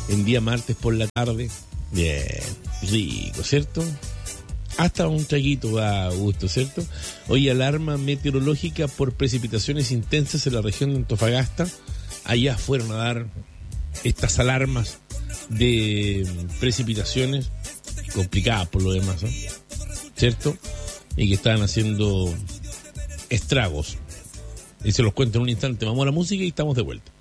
en día martes por la tarde. Bien, rico, ¿cierto? Hasta un traguito va a gusto, ¿cierto? Hoy alarma meteorológica por precipitaciones intensas en la región de Antofagasta. Allá fueron a dar estas alarmas de precipitaciones complicadas por lo demás, ¿no? ¿Cierto? Y que estaban haciendo estragos. Y se los cuento en un instante. Vamos a la música y estamos de vuelta.